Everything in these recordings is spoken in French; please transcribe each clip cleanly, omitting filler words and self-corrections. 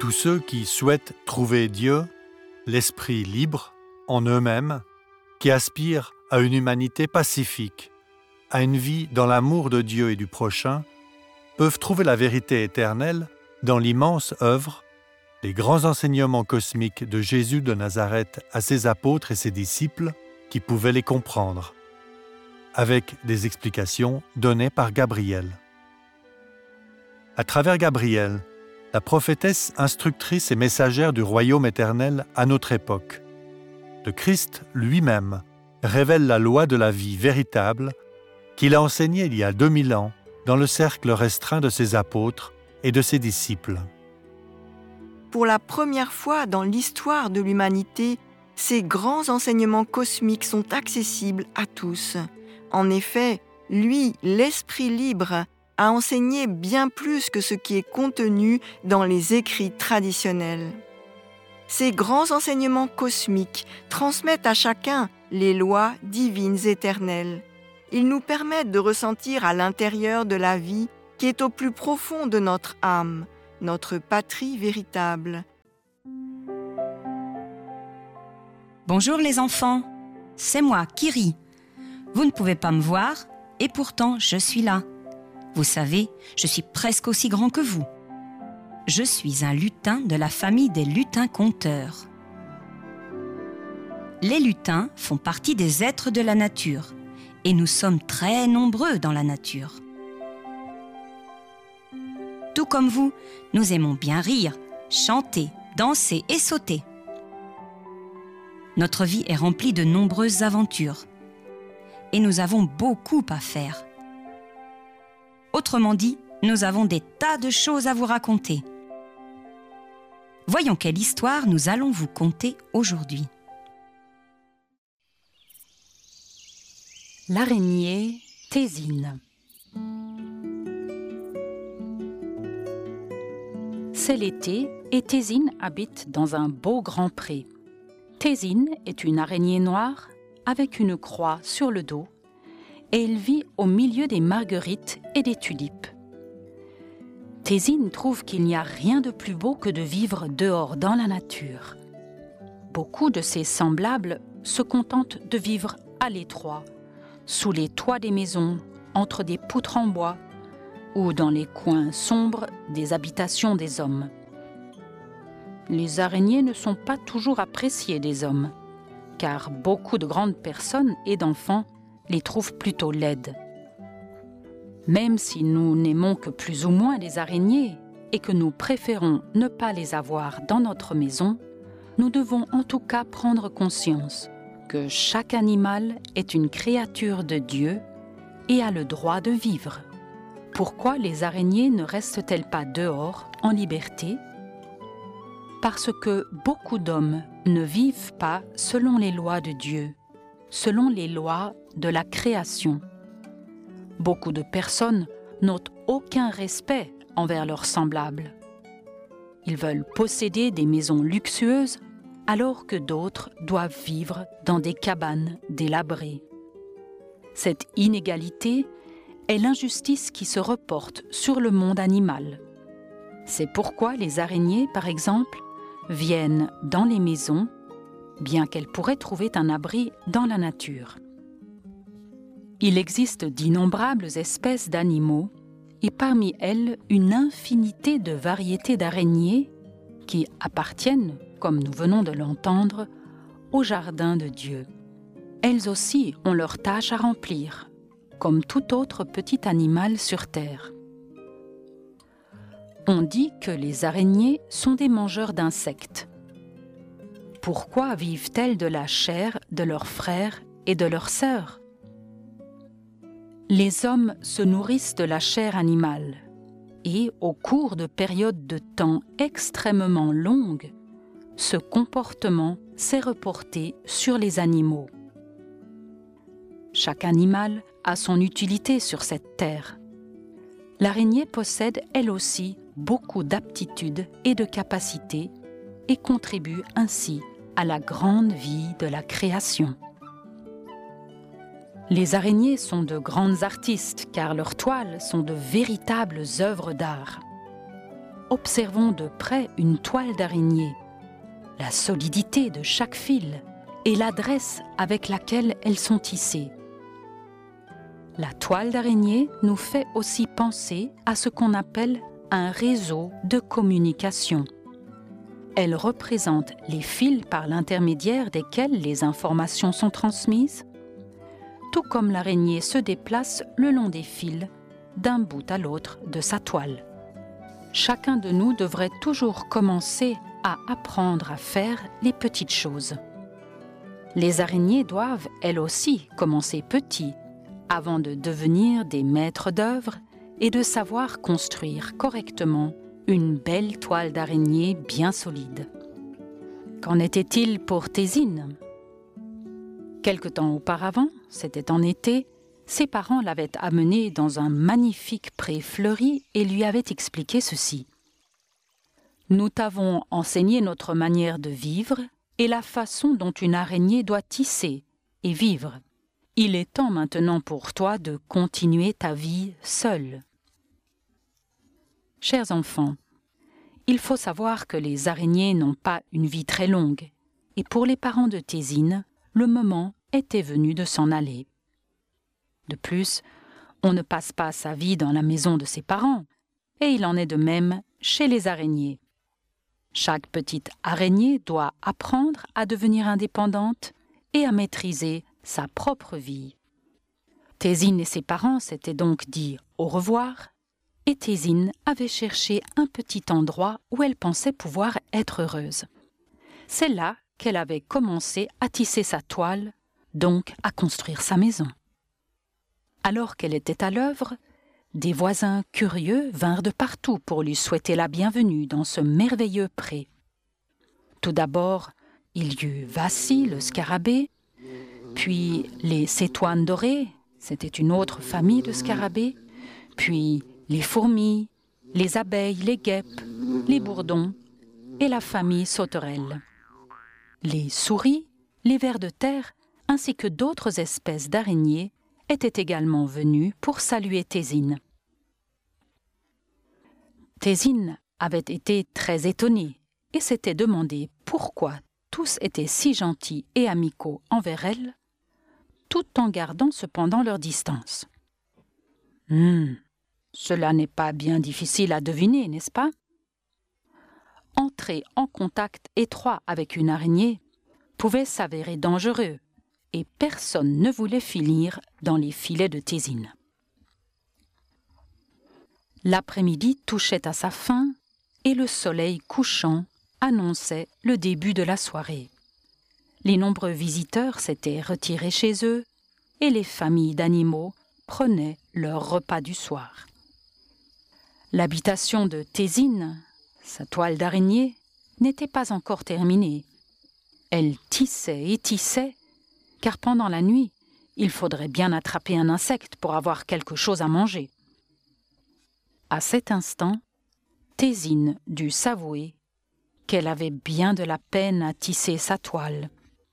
tous ceux qui souhaitent trouver Dieu, l'esprit libre en eux-mêmes, qui aspirent à une humanité pacifique, à une vie dans l'amour de Dieu et du prochain, peuvent trouver la vérité éternelle dans l'immense œuvre, les grands enseignements cosmiques de Jésus de Nazareth à ses apôtres et ses disciples qui pouvaient les comprendre, avec des explications données par Gabriel. À travers Gabriel, la prophétesse instructrice et messagère du royaume éternel à notre époque, le Christ lui-même révèle la loi de la vie véritable qu'il a enseignée il y a 2000 ans dans le cercle restreint de ses apôtres et de ses disciples. Pour la première fois dans l'histoire de l'humanité, ces grands enseignements cosmiques sont accessibles à tous. En effet, lui, l'Esprit libre, a enseigné bien plus que ce qui est contenu dans les écrits traditionnels. Ces grands enseignements cosmiques transmettent à chacun les lois divines éternelles. Ils nous permettent de ressentir à l'intérieur de la vie qui est au plus profond de notre âme, notre patrie véritable. Bonjour les enfants, c'est moi, Kiri. Vous ne pouvez pas me voir et pourtant je suis là. Vous savez, je suis presque aussi grand que vous. Je suis un lutin de la famille des lutins-conteurs. Les lutins font partie des êtres de la nature et nous sommes très nombreux dans la nature. Tout comme vous, nous aimons bien rire, chanter, danser et sauter. Notre vie est remplie de nombreuses aventures et nous avons beaucoup à faire. Autrement dit, nous avons des tas de choses à vous raconter. Voyons quelle histoire nous allons vous conter aujourd'hui. L'araignée Thésine. C'est l'été et Thésine habite dans un beau grand pré. Thésine est une araignée noire avec une croix sur le dos et elle vit au milieu des marguerites et des tulipes. Thésine trouve qu'il n'y a rien de plus beau que de vivre dehors dans la nature. Beaucoup de ses semblables se contentent de vivre à l'étroit, sous les toits des maisons, entre des poutres en bois ou dans les coins sombres des habitations des hommes. Les araignées ne sont pas toujours appréciées des hommes, car beaucoup de grandes personnes et d'enfants les trouvent plutôt laides. Même si nous n'aimons que plus ou moins les araignées et que nous préférons ne pas les avoir dans notre maison, nous devons en tout cas prendre conscience que chaque animal est une créature de Dieu et a le droit de vivre. Pourquoi les araignées ne restent-elles pas dehors en liberté ? Parce que beaucoup d'hommes ne vivent pas selon les lois de Dieu, selon les lois de la création. Beaucoup de personnes n'ont aucun respect envers leurs semblables. Ils veulent posséder des maisons luxueuses alors que d'autres doivent vivre dans des cabanes délabrées. Cette inégalité est l'injustice qui se reporte sur le monde animal. C'est pourquoi les araignées, par exemple, viennent dans les maisons, bien qu'elles pourraient trouver un abri dans la nature. Il existe d'innombrables espèces d'animaux et parmi elles une infinité de variétés d'araignées qui appartiennent, comme nous venons de l'entendre, au jardin de Dieu. Elles aussi ont leur tâche à remplir, comme tout autre petit animal sur terre. On dit que les araignées sont des mangeurs d'insectes. Pourquoi vivent-elles de la chair de leurs frères et de leurs sœurs ? Les hommes se nourrissent de la chair animale et, au cours de périodes de temps extrêmement longues, ce comportement s'est reporté sur les animaux. Chaque animal a son utilité sur cette terre. L'araignée possède, elle aussi, beaucoup d'aptitudes et de capacités et contribue ainsi à la grande vie de la création. Les araignées sont de grandes artistes car leurs toiles sont de véritables œuvres d'art. observons de près une toile d'araignée, la solidité de chaque fil et l'adresse avec laquelle elles sont tissées. La toile d'araignée nous fait aussi penser à ce qu'on appelle un réseau de communication. Elle représente les fils par l'intermédiaire desquels les informations sont transmises, tout comme l'araignée se déplace le long des fils d'un bout à l'autre de sa toile. Chacun de nous devrait toujours commencer à apprendre à faire les petites choses. Les araignées doivent, elles aussi, commencer petit, avant de devenir des maîtres d'œuvre et de savoir construire correctement une belle toile d'araignée bien solide. Qu'en était-il pour Thésine ? Quelque temps auparavant, c'était en été, ses parents l'avaient amenée dans un magnifique pré fleuri et lui avaient expliqué ceci. « Nous t'avons enseigné notre manière de vivre et la façon dont une araignée doit tisser et vivre. Il est temps maintenant pour toi de continuer ta vie seule. » Chers enfants, il faut savoir que les araignées n'ont pas une vie très longue, et pour les parents de Thésine, le moment était venu de s'en aller. De plus, on ne passe pas sa vie dans la maison de ses parents, et il en est de même chez les araignées. Chaque petite araignée doit apprendre à devenir indépendante et à maîtriser sa propre vie. Thésine et ses parents s'étaient donc dit au revoir, et Thésine avait cherché un petit endroit où elle pensait pouvoir être heureuse. C'est là qu'elle avait commencé à tisser sa toile, donc à construire sa maison. Alors qu'elle était à l'œuvre, des voisins curieux vinrent de partout pour lui souhaiter la bienvenue dans ce merveilleux pré. Tout d'abord, il y eut Vassi, le scarabée, puis les cétoines dorées, c'était une autre famille de scarabées, puis les fourmis, les abeilles, les guêpes, les bourdons et la famille sauterelle. Les souris, les vers de terre, ainsi que d'autres espèces d'araignées étaient également venus pour saluer Thésine. Thésine avait été très étonnée et s'était demandé pourquoi tous étaient si gentils et amicaux envers elle, tout en gardant cependant leur distance. Cela n'est pas bien difficile à deviner, n'est-ce pas ? Entrer en contact étroit avec une araignée pouvait s'avérer dangereux, et personne ne voulait finir dans les filets de Thésine. L'après-midi touchait à sa fin et le soleil couchant annonçait le début de la soirée. Les nombreux visiteurs s'étaient retirés chez eux et les familles d'animaux prenaient leur repas du soir. L'habitation de Thésine, sa toile d'araignée, n'était pas encore terminée. Elle tissait et tissait, car pendant la nuit, il faudrait bien attraper un insecte pour avoir quelque chose à manger. À cet instant, Thésine dut s'avouer qu'elle avait bien de la peine à tisser sa toile.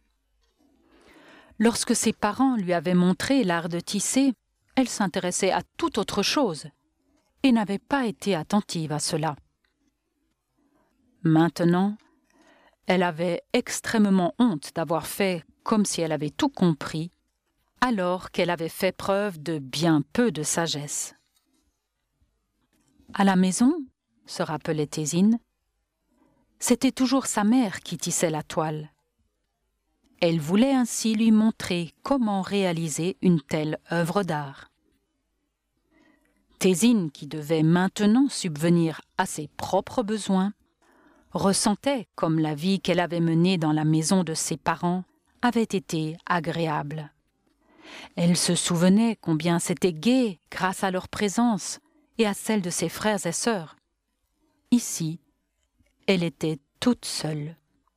Lorsque ses parents lui avaient montré l'art de tisser, elle s'intéressait à toute autre chose et n'avait pas été attentive à cela. Maintenant, elle avait extrêmement honte d'avoir fait comme si elle avait tout compris, alors qu'elle avait fait preuve de bien peu de sagesse. À la maison, se rappelait Thésine, c'était toujours sa mère qui tissait la toile. Elle voulait ainsi lui montrer comment réaliser une telle œuvre d'art. Thésine, qui devait maintenant subvenir à ses propres besoins, ressentait comme la vie qu'elle avait menée dans la maison de ses parents avait été agréable. Elle se souvenait combien c'était gai grâce à leur présence et à celle de ses frères et sœurs. Ici, elle était toute seule.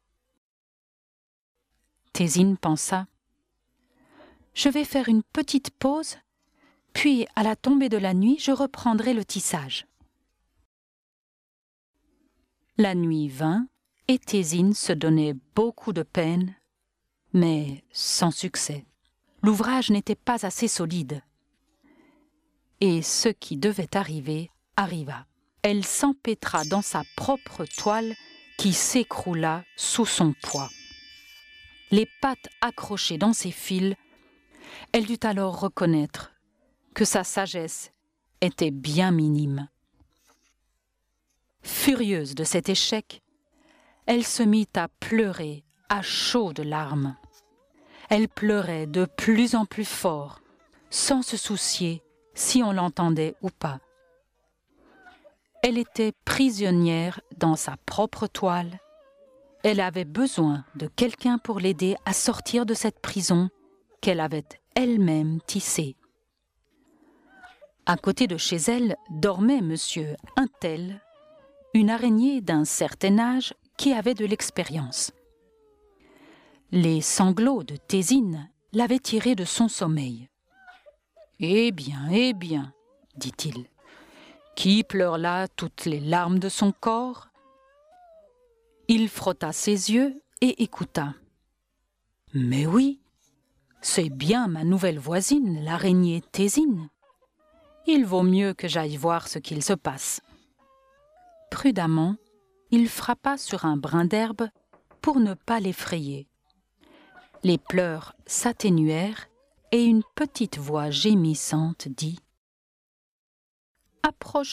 Thésine pensa « Je vais faire une petite pause, puis à la tombée de la nuit, je reprendrai le tissage. » La nuit vint et Thésine se donnait beaucoup de peine, mais sans succès. L'ouvrage n'était pas assez solide. Et ce qui devait arriver arriva. elle s'empêtra dans sa propre toile qui s'écroula sous son poids. Les pattes accrochées dans ses fils, elle dut alors reconnaître que sa sagesse était bien minime. Furieuse de cet échec, elle se mit à pleurer à chaudes larmes. Elle pleurait de plus en plus fort, sans se soucier si on l'entendait ou pas. Elle était prisonnière dans sa propre toile. Elle avait besoin de quelqu'un pour l'aider à sortir de cette prison qu'elle avait elle-même tissée. À côté de chez elle dormait monsieur Untel, une araignée d'un certain âge qui avait de l'expérience. Les sanglots de Thésine l'avaient tiré de son sommeil. « Eh bien, dit-il, qui pleure là toutes les larmes de son corps ?» Il frotta ses yeux et écouta. « Mais oui, c'est bien ma nouvelle voisine, l'araignée Thésine. Il vaut mieux que j'aille voir ce qu'il se passe. » Prudemment, il frappa sur un brin d'herbe pour ne pas l'effrayer. Les pleurs s'atténuèrent et une petite voix gémissante dit « Approche-toi !»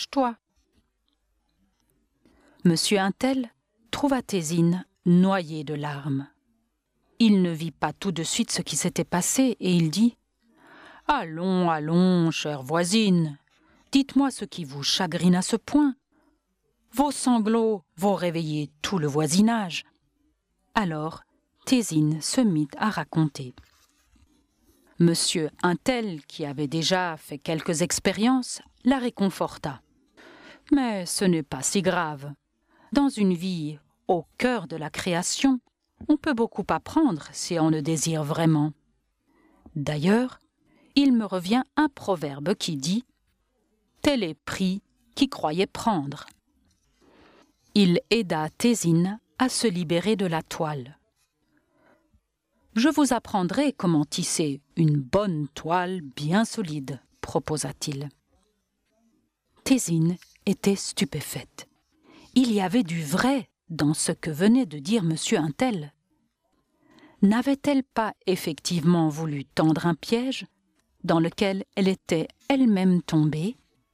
Monsieur Untel trouva Thésine noyée de larmes. Il ne vit pas tout de suite ce qui s'était passé et il dit « Allons, allons, chère voisine, dites-moi ce qui vous chagrine à ce point. Vos sanglots vont réveiller tout le voisinage. » Alors, Thésine se mit à raconter. Monsieur Untel, qui avait déjà fait quelques expériences, la réconforta. « Mais ce n'est pas si grave. Dans une vie au cœur de la création, on peut beaucoup apprendre si on le désire vraiment. D'ailleurs, il me revient un proverbe qui dit « Tel est pris qui croyait prendre ». Il aida Thésine à se libérer de la toile. « Je vous apprendrai comment tisser une bonne toile bien solide, » proposa-t-il. Thésine était stupéfaite. Il y avait du vrai dans ce que venait de dire monsieur Untel. N'avait-elle pas effectivement voulu tendre un piège dans lequel elle était elle-même tombée?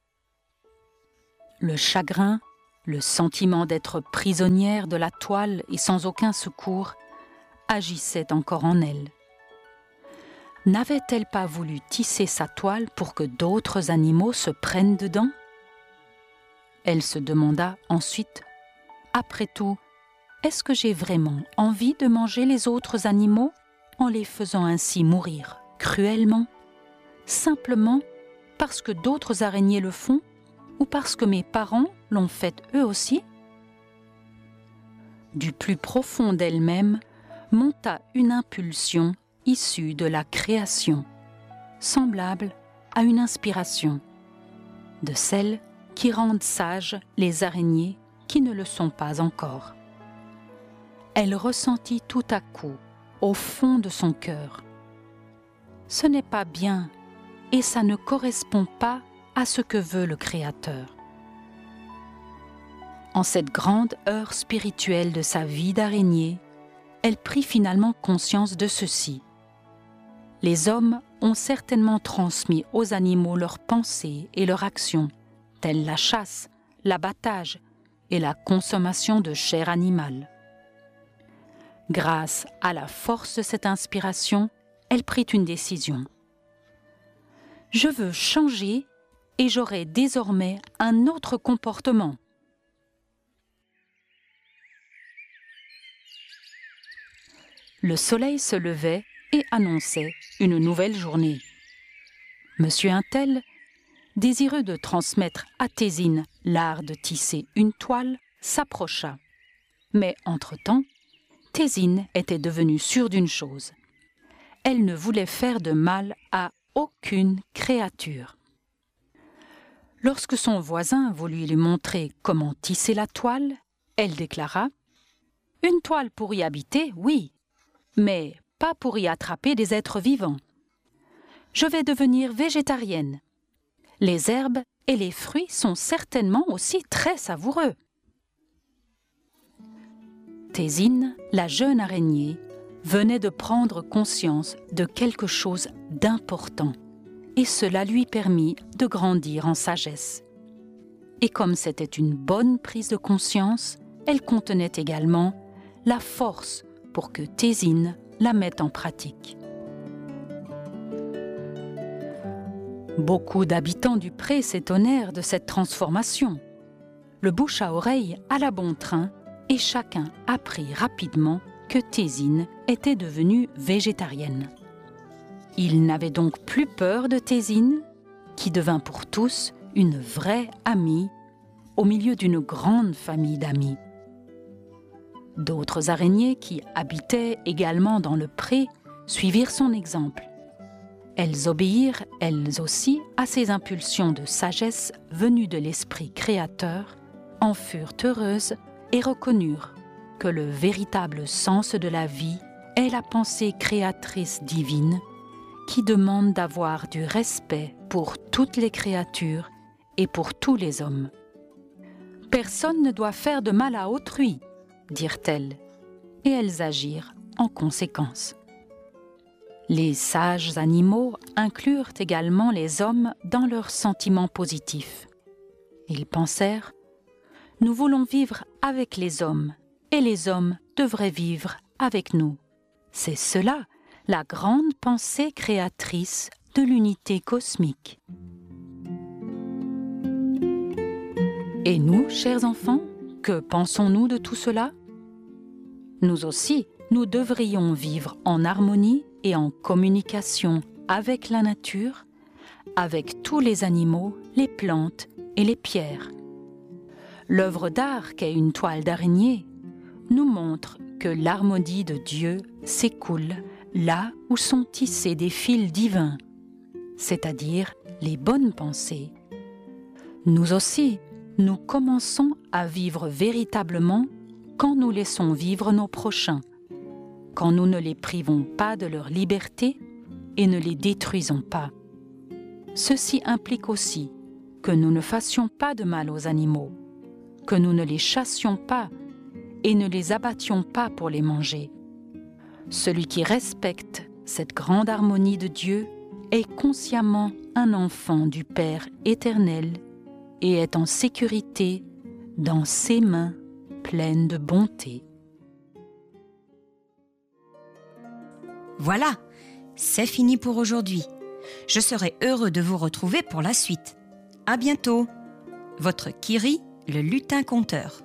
Le chagrin, le sentiment d'être prisonnière de la toile et sans aucun secours agissaient encore en elle. N'avait-elle pas voulu tisser sa toile pour que d'autres animaux se prennent dedans? Elle se demanda ensuite, après tout, est-ce que j'ai vraiment envie de manger les autres animaux en les faisant ainsi mourir cruellement, simplement parce que d'autres araignées le font ou parce que mes parents l'ont fait eux aussi? Du plus profond d'elle-même monta une impulsion issue de la création, semblable à une inspiration, de celles qui rendent sages les araignées qui ne le sont pas encore. Elle ressentit tout à coup, au fond de son cœur, « Ce n'est pas bien et ça ne correspond pas à ce que veut le Créateur. » En cette grande heure spirituelle de sa vie d'araignée, elle prit finalement conscience de ceci. Les hommes ont certainement transmis aux animaux leurs pensées et leurs actions, telles la chasse, l'abattage et la consommation de chair animale. Grâce à la force de cette inspiration, elle prit une décision. « Je veux changer et j'aurai désormais un autre comportement. » Le soleil se levait et annonçait une nouvelle journée. Monsieur Untel, désireux de transmettre à Thésine l'art de tisser une toile, s'approcha. Mais entre-temps, Thésine était devenue sûre d'une chose. Elle ne voulait faire de mal à aucune créature. Lorsque son voisin voulut lui montrer comment tisser la toile, elle déclara « Une toile pour y habiter, oui, mais pas pour y attraper des êtres vivants. Je vais devenir végétarienne. Les herbes et les fruits sont certainement aussi très savoureux. Tésine, la jeune araignée, venait de prendre conscience de quelque chose d'important et cela lui permit de grandir en sagesse. Et comme c'était une bonne prise de conscience, elle contenait également la force pour que Tésine la mette en pratique. Beaucoup d'habitants du pré s'étonnèrent de cette transformation. Le bouche à oreille alla bon train et chacun apprit rapidement que Tésine était devenue végétarienne. Ils n'avaient donc plus peur de Tésine, qui devint pour tous une vraie amie au milieu d'une grande famille d'amis. D'autres araignées qui habitaient également dans le pré suivirent son exemple. Elles obéirent, elles aussi, à ces impulsions de sagesse venues de l'esprit créateur, en furent heureuses et reconnurent que le véritable sens de la vie est la pensée créatrice divine qui demande d'avoir du respect pour toutes les créatures et pour tous les hommes. « Personne ne doit faire de mal à autrui », dirent-elles, et elles agirent en conséquence. Les sages animaux inclurent également les hommes dans leurs sentiments positifs. Ils pensèrent « Nous voulons vivre avec les hommes, et les hommes devraient vivre avec nous. » C'est cela, la grande pensée créatrice de l'unité cosmique. Et nous, chers enfants, que pensons-nous de tout cela? Nous aussi, nous devrions vivre en harmonie et en communication avec la nature, avec tous les animaux, les plantes et les pierres. L'œuvre d'art qu'est une toile d'araignée nous montre que l'harmonie de Dieu s'écoule là où sont tissés des fils divins, c'est-à-dire les bonnes pensées. Nous aussi, nous commençons à vivre véritablement quand nous laissons vivre nos prochains, quand nous ne les privons pas de leur liberté et ne les détruisons pas. Ceci implique aussi que nous ne fassions pas de mal aux animaux, que nous ne les chassions pas et ne les abattions pas pour les manger. Celui qui respecte cette grande harmonie de Dieu est consciemment un enfant du Père éternel et est en sécurité dans ses mains pleines de bonté. Voilà, c'est fini pour aujourd'hui. Je serai heureux de vous retrouver pour la suite. À bientôt. Votre Kiri, le lutin conteur.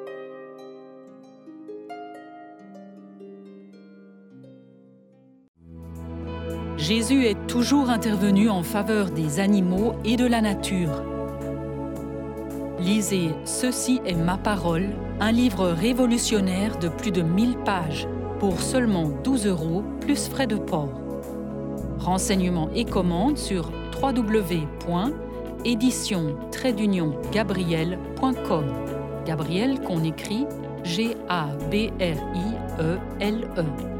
Jésus est toujours intervenu en faveur des animaux et de la nature. Lisez « Ceci est ma parole », un livre révolutionnaire de plus de 1000 pages pour seulement 12 € plus frais de port. Renseignements et commandes sur www.édition-gabriel.com. Gabriel qu'on écrit G-A-B-R-I-E-L-E.